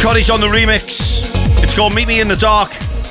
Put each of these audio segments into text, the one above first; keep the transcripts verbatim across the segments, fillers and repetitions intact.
Coddy's on the remix. It's called Meet Me in the Dark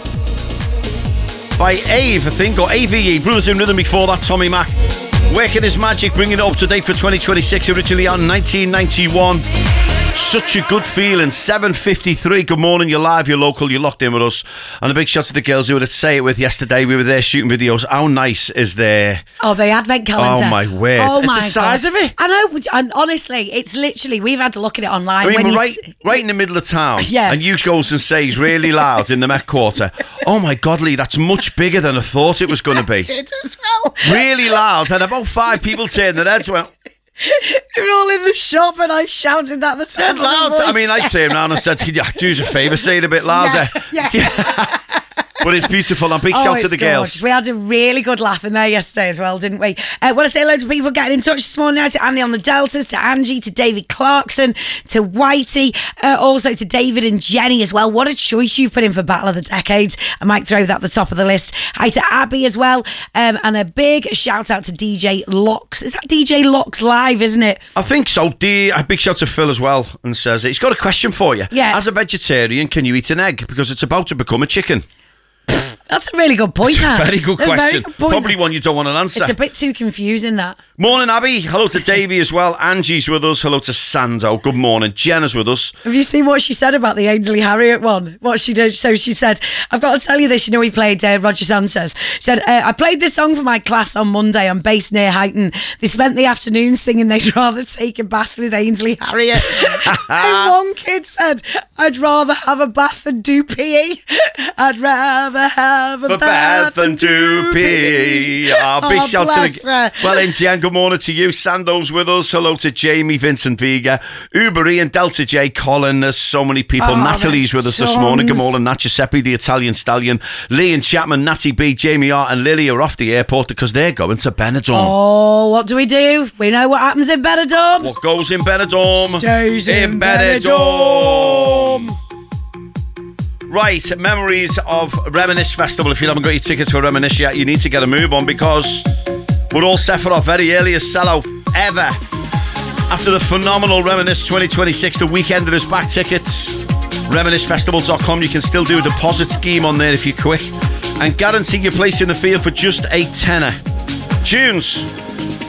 by Ave, I think, or A V E. Brothers in Rhythm before that, Tommy Mac. Working his magic, bringing it up to date for twenty twenty-six, originally out in nineteen ninety-one. Such a good feeling. seven fifty-three. Good morning, you're live, you're local, you're locked in with us. And a big shout to the girls who were at Say It With yesterday. We were there shooting videos. How nice is their... Oh, the advent calendar. Oh, my word. Oh, it's my the size God. of it. I know, and honestly, it's literally, we've had to look at it online. I mean, when we're you right, s- right in the middle of town. Yeah. And you goes and says really loud in the Met Quarter, oh my God, Lee, that's much bigger than I thought it was going to be. It as well. Really loud. And about five people turned their heads, went... They were all in the shop and I shouted at the top Dead of my loud. voice. I mean, I turned around and said, "Can you do us a favour, say it a bit louder?" Yeah, yeah. But it's beautiful. And big Oh, shout to it's the good. girls. We had a really good laugh in there yesterday as well, didn't we? I uh, want to say loads of people getting in touch this morning. To Andy on the Deltas, to Angie, to David Clarkson, to Whitey, uh, also to David and Jenny as well. What a choice you've put in for Battle of the Decades. I might throw that at the top of the list. Hi to Abby as well. Um, and a big shout out to D J Locks. Is that D J Locks Live, isn't it? I think so. D- a big shout to Phil as well, and says he's got a question for you. Yeah. As a vegetarian, can you eat an egg because it's about to become a chicken? That's a really good point, that. Very good A very question. good point. Probably one you don't want an answer. It's a bit too confusing, that. Morning, Abby. Hello to Davey as well. Angie's with us. Hello to Sando. Good morning. Jenna's with us. Have you seen what she said about the Ainsley Harriott one? What she did? So she said, I've got to tell you this. You know, we played uh, Roger Sanchez. She said, uh, I played this song for my class on Monday. I'm based near Highton. They spent the afternoon singing they'd rather take a bath with Ainsley Harriott. And one kid said, I'd rather have a bath than do P E. I'd rather have a For bath, Beth and Doopy. Oh, big Oh, shout to bless the... her. Well, Indian, good morning to you. Sando's with us. Hello to Jamie, Vincent Vega, Uber Ian, Delta J, Colin. There's so many people. Oh, Natalie's with us this tons. morning. Good morning, Nat Giuseppe, the Italian stallion. Lee and Chapman, Natty B, Jamie R and Lily are off the airport because they're going to Benidorm. Oh, what do we do? We know what happens in Benidorm. What goes in Benidorm? Stays in Benidorm. Benidorm. Right, memories of Reminisce Festival. If you haven't got your tickets for Reminisce yet, you need to get a move on because we're all set for our very earliest sellout ever. After the phenomenal Reminisce twenty twenty-six, the weekend is back tickets. reminisce festival dot com. You can still do a deposit scheme on there if you're quick and guarantee your place in the field for just a tenner. Tunes